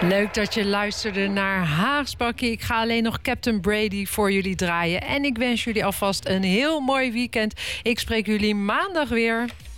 Leuk dat je luisterde naar Haags Bakkie. Ik ga alleen nog Captain Brady voor jullie draaien. En ik wens jullie alvast een heel mooi weekend. Ik spreek jullie maandag weer.